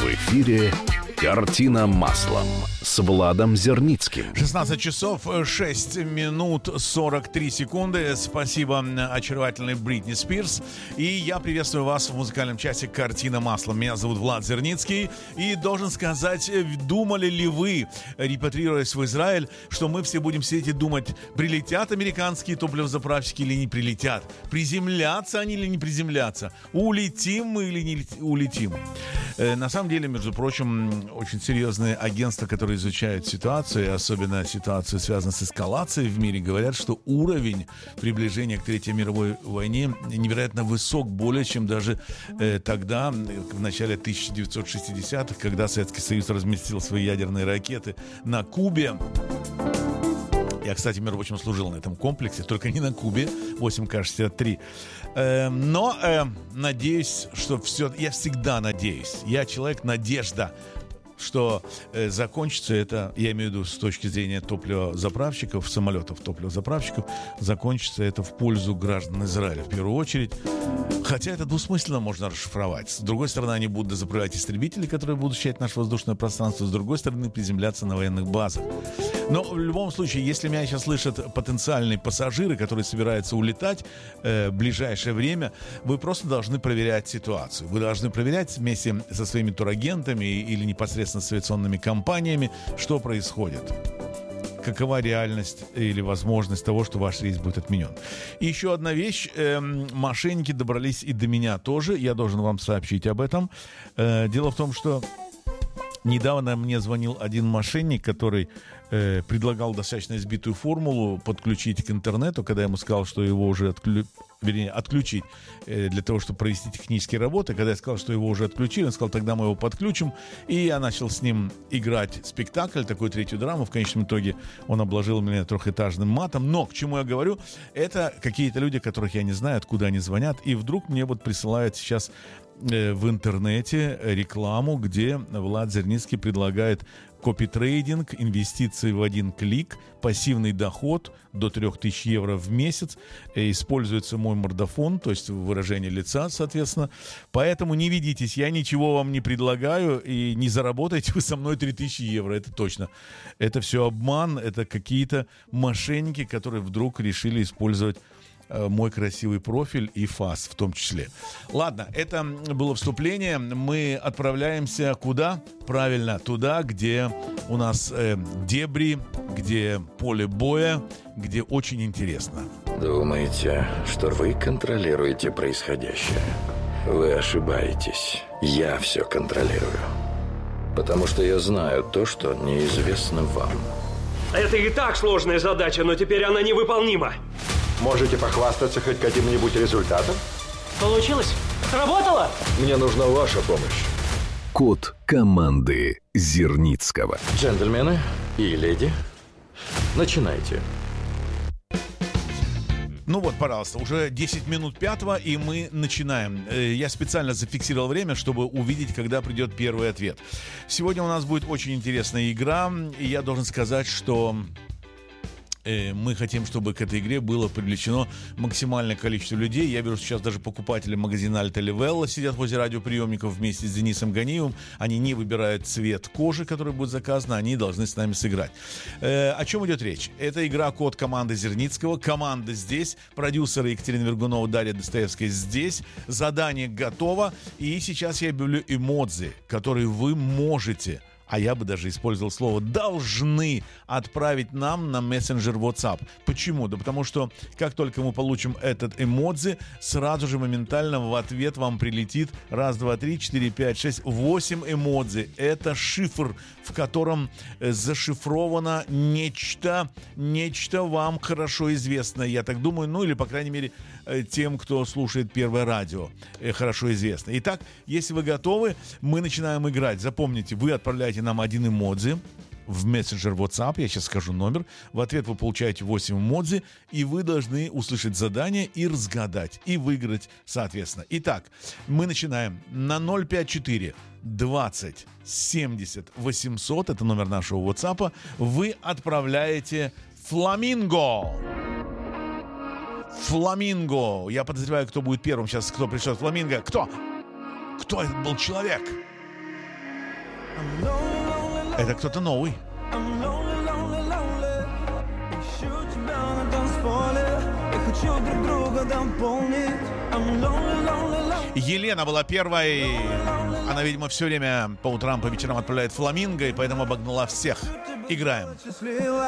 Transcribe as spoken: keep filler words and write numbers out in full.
В эфире «Картина маслом» с Владом Зерницким. шестнадцать часов шесть минут сорок три секунды. Спасибо очаровательной Бритни Спирс. И я приветствую вас в музыкальном часе «Картина маслом». Меня зовут Влад Зерницкий. И должен сказать, думали ли вы, репатрируясь в Израиль, что мы все будем сидеть и думать, прилетят американские топливозаправщики или не прилетят? Приземлятся они или не приземлятся? Улетим мы или не улетим? На самом деле, между прочим, очень серьезные агентства, которые изучают ситуацию, особенно ситуацию, связанную с эскалацией в мире, говорят, что уровень приближения к Третьей мировой войне невероятно высок, более чем даже э, тогда, в начале тысяча девятьсот шестидесятых, когда Советский Союз разместил свои ядерные ракеты на Кубе. Я, кстати, между прочим, служил на этом комплексе, только не на Кубе, восемь ка шестьдесят три. Э, но э, надеюсь, что все... Я всегда надеюсь. Я человек надежда, что э, закончится это, я имею в виду с точки зрения топливозаправщиков, самолетов топливозаправщиков, закончится это в пользу граждан Израиля в первую очередь. Хотя это двусмысленно можно расшифровать. С другой стороны, они будут заправлять истребители, которые будут защищать наше воздушное пространство. С другой стороны, приземляться на военных базах. Но в любом случае, если меня сейчас слышат потенциальные пассажиры, которые собираются улетать э, в ближайшее время, вы просто должны проверять ситуацию. Вы должны проверять вместе со своими турагентами или непосредственно с авиационными компаниями, что происходит. Какова реальность или возможность того, что ваш рейс будет отменен. И еще одна вещь. Э, мошенники добрались и до меня тоже. Я должен вам сообщить об этом. Э, дело в том, что недавно мне звонил один мошенник, который э, предлагал достаточно избитую формулу подключить к интернету, когда я ему сказал, что его уже отклю... вернее, отключить э, для того, чтобы провести технические работы. Когда я сказал, что его уже отключили, он сказал, тогда мы его подключим. И я начал с ним играть спектакль, такую третью драму. В конечном итоге он обложил меня трехэтажным матом. Но к чему я говорю, это какие-то люди, которых я не знаю, откуда они звонят. И вдруг мне вот присылают сейчас в интернете рекламу, где Влад Зерницкий предлагает копитрейдинг, инвестиции в один клик, пассивный доход до три тысячи евро в месяц. Используется мой мордофон, то есть выражение лица, соответственно. Поэтому не ведитесь, я ничего вам не предлагаю, и не заработаете вы со мной три тысячи евро, это точно. Это все обман, это какие-то мошенники, которые вдруг решили использовать мой красивый профиль и фас в том числе. Ладно, это было вступление. Мы отправляемся куда? Правильно, туда, где у нас э, дебри, где поле боя, где очень интересно. Думаете, что вы контролируете происходящее? Вы ошибаетесь. Я все контролирую. Потому что я знаю то, что неизвестно вам. Это и так сложная задача, но теперь она невыполнима. Можете похвастаться хоть каким-нибудь результатом? Получилось? Сработало? Мне нужна ваша помощь. Код команды Зерницкого. Джентльмены и леди, начинайте. Ну вот, пожалуйста, уже десять минут пятого, и мы начинаем. Я специально зафиксировал время, чтобы увидеть, когда придет первый ответ. Сегодня у нас будет очень интересная игра, и я должен сказать, что мы хотим, чтобы к этой игре было привлечено максимальное количество людей. Я вижу сейчас даже покупатели магазина Альта Ливелла сидят возле радиоприемников вместе с Денисом Ганиевым. Они не выбирают цвет кожи, который будет заказан, они должны с нами сыграть. Э, о чем идет речь? Это игра «Код команды Зерницкого». Команда здесь, продюсеры Екатерина Вергунова, Дарья Достоевская здесь. Задание готово. И сейчас я объявлю эмодзи, которые вы можете, а я бы даже использовал слово «должны» отправить нам на мессенджер WhatsApp. Почему? Да потому что как только мы получим этот эмодзи, сразу же моментально в ответ вам прилетит раз, два, три, четыре, пять, шесть, восемь эмодзи. Это шифр, в котором зашифровано нечто, нечто вам хорошо известное, я так думаю, ну или, по крайней мере, тем, кто слушает Первое радио, хорошо известно. Итак, если вы готовы, мы начинаем играть. Запомните, вы отправляете нам один эмодзи в мессенджер WhatsApp, я сейчас скажу номер, в ответ вы получаете восемь эмодзи, и вы должны услышать задание и разгадать, и выиграть, соответственно. Итак, мы начинаем на ноль пять четыре двадцать семьдесят восемьсот, это номер нашего WhatsApp, вы отправляете «Фламинго». «Фламинго». Я подозреваю, кто будет первым сейчас, кто пришлет «Фламинго». Кто? Кто это был человек? Это кто-то новый. Елена была первой. Она, видимо, все время по утрам, по вечерам отправляет фламинго, и поэтому обогнала всех. Играем.